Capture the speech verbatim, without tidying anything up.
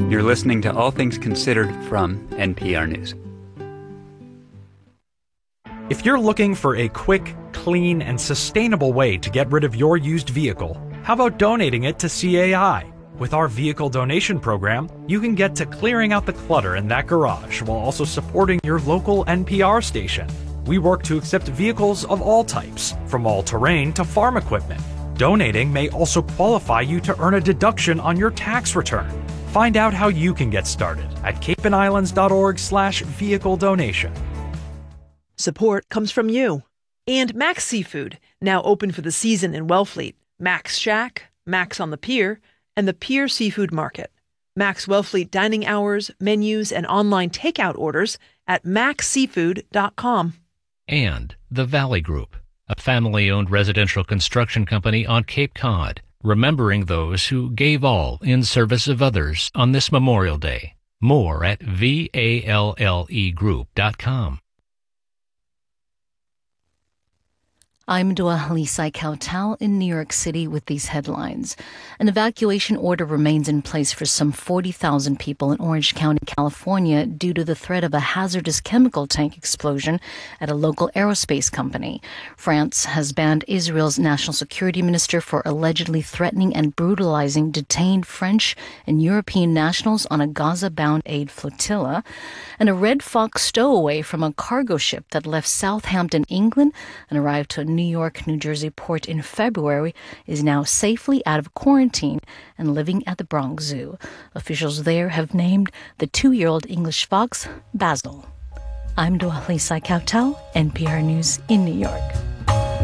You're listening to All Things Considered from N P R News. If you're looking for a quick, clean, and sustainable way to get rid of your used vehicle, how about donating it to C A I? With our vehicle donation program, you can get to clearing out the clutter in that garage while also supporting your local N P R station. We work to accept vehicles of all types, from all-terrain to farm equipment. Donating may also qualify you to earn a deduction on your tax return. Find out how you can get started at cape and islands dot org slash vehicle donation. Support comes from you. And Max Seafood, now open for the season in Wellfleet. Max Shack, Max on the Pier, and the Pier Seafood Market. Max Wellfleet dining hours, menus, and online takeout orders at max seafood dot com. And the Valley Group, a family-owned residential construction company on Cape Cod, remembering those who gave all in service of others on this Memorial Day. More at valle group dot com. I'm Dua Halisai Kautal in New York City with these headlines. An evacuation order remains in place for some forty thousand people in Orange County, California, due to the threat of a hazardous chemical tank explosion at a local aerospace company. France has banned Israel's national security minister for allegedly threatening and brutalizing detained French and European nationals on a Gaza-bound aid flotilla. And a Red Fox stowaway from a cargo ship that left Southampton, England, and arrived to a New York, New Jersey port in February is now safely out of quarantine and living at the Bronx Zoo. Officials there have named the two-year-old English fox Basil. I'm Dua Halisai Kautal, N P R News in New York.